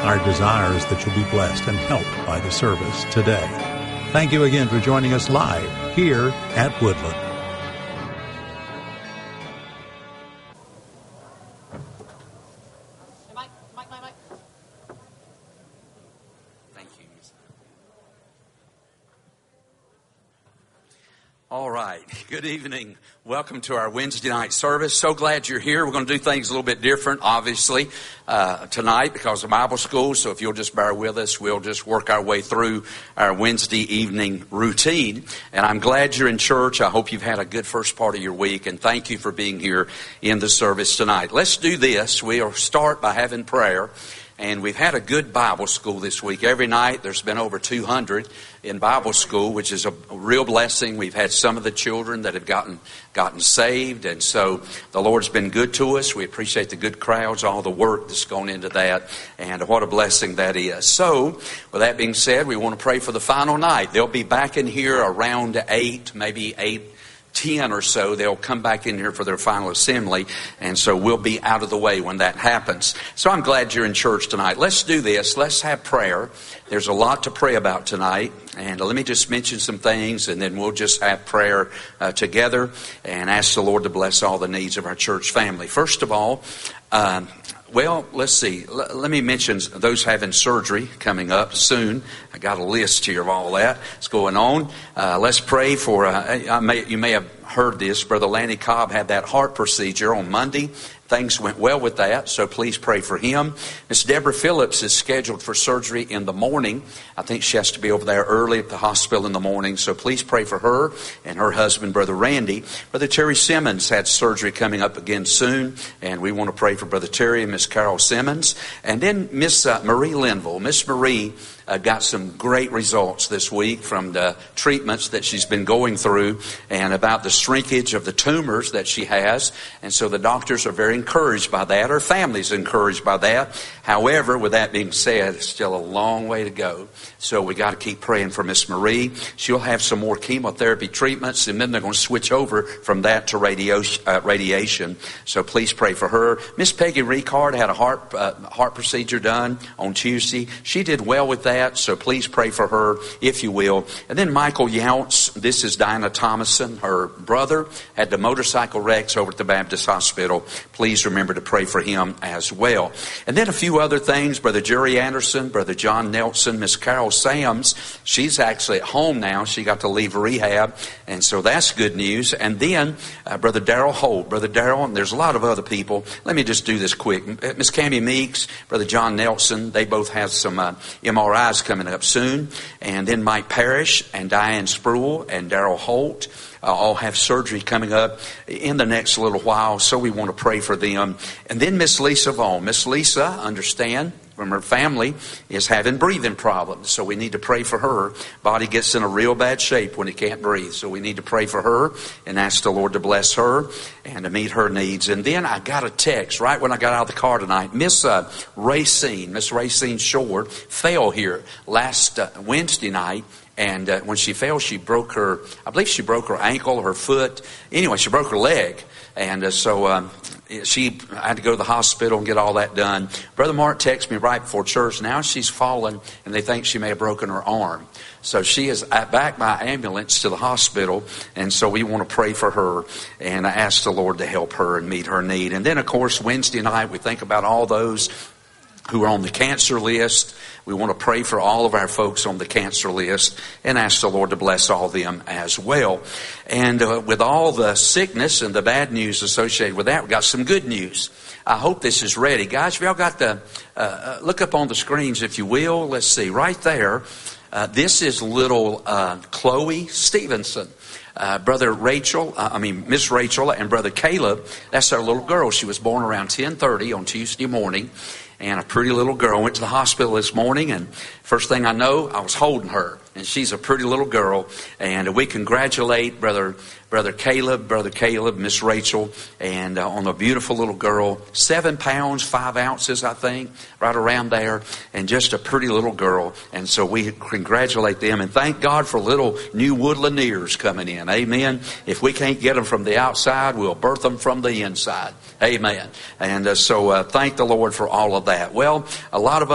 Our desire is that you'll be blessed and helped by the service today. Thank you again for joining us live here at Woodland. All right. Good evening. Welcome to our Wednesday night service. So glad you're here. We're going to do things a little bit different, obviously, tonight because of Bible school. So if you'll just bear with us, we'll just work our way through our Wednesday evening routine. And I'm glad you're in church. I hope you've had a good first part of your week. And thank you for being here in the service tonight. Let's do this. We'll start by having prayer. And we've had a good Bible school this week. Every night there's been over 200 in Bible school, which is a real blessing. We've had some of the children that have gotten saved. And so the Lord's been good to us. We appreciate the good crowds, all the work that's gone into that. And what a blessing that is. So with that being said, we want to pray for the final night. They'll be back in here around 8, maybe 8:10 or so. They'll come back in here for their final assembly, and so we'll be out of the way when that happens. So I'm glad you're in church tonight. Let's do this. Let's have prayer. There's a lot to pray about tonight, and let me just mention some things, and then we'll just have prayer together and ask the Lord to bless all the needs of our church family. First of all, well, let's see. Let me mention those having surgery coming up soon. I got a list here of all that that's going on. Let's pray for, you may have heard this, Brother Lanny Cobb had that heart procedure on Monday. Things went well with that, so please pray for him. Miss Deborah Phillips is scheduled for surgery in the morning. I think she has to be over there early at the hospital in the morning, so please pray for her and her husband, Brother Randy. Brother Terry Simmons had surgery coming up again soon, and we want to pray for Brother Terry and Miss Carol Simmons. And then Miss Marie Linville. Miss Marie got some great results this week from the treatments that she's been going through and about the shrinkage of the tumors that she has. And so the doctors are very encouraged by that. Her family's encouraged by that. However, with that being said, it's still a long way to go. So we got to keep praying for Miss Marie. She'll have some more chemotherapy treatments, and then they're going to switch over from that to radiation. So please pray for her. Miss Peggy Ricard had a heart procedure done on Tuesday. She did well with that, so please pray for her if you will. And then Michael Younts, this is Diana Thomason, her brother, had the motorcycle wrecks over at the Baptist Hospital. Please remember to pray for him as well. And then a few other things. Brother Jerry Anderson, Brother John Nelson, Miss Carol Sams. She's actually at home now. She got to leave rehab, and so that's good news. And then Brother Darrell Holt. Brother Darrell, and there's a lot of other people. Let me just do this quick. Miss Cammie Meeks, Brother John Nelson, they both have some MRIs coming up soon. And then Mike Parrish and Diane Spruill and Darrell Holt all have surgery coming up in the next little while, so we want to pray for them. And then Miss Lisa Vaughn. Miss Lisa, understand from her family, is having breathing problems, so we need to pray for her. Body gets in a real bad shape when it can't breathe, so we need to pray for her and ask the Lord to bless her and to meet her needs. And then I got a text right when I got out of the car tonight. Miss Racine Short fell here last Wednesday night. And when she fell, she broke her ankle, her foot. Anyway, she broke her leg. And so she had to go to the hospital and get all that done. Brother Mark texted me right before church. Now she's fallen, and they think she may have broken her arm. So she is back by ambulance to the hospital, and so we want to pray for her and ask the Lord to help her and meet her need. And then, of course, Wednesday night, we think about all those who are on the cancer list. We want to pray for all of our folks on the cancer list and ask the Lord to bless all of them as well. And with all the sickness and the bad news associated with that, we've got some good news. I hope this is ready. Guys, if y'all got the, look up on the screens if you will. Let's see, right there. This is little Chloe Stevenson. Miss Rachel and Brother Caleb, that's our little girl. She was born around 10:30 on Tuesday morning. And a pretty little girl. Went to the hospital this morning, and first thing I know, I was holding her. And she's a pretty little girl. And we congratulate Brother Caleb, Miss Rachel, and on a beautiful little girl. 7 pounds, 5 ounces, I think, right around there. And just a pretty little girl. And so we congratulate them. And thank God for little new Woodlandeers coming in. Amen. If we can't get them from the outside, we'll birth them from the inside. Amen. And so thank the Lord for all of that. Well, a lot of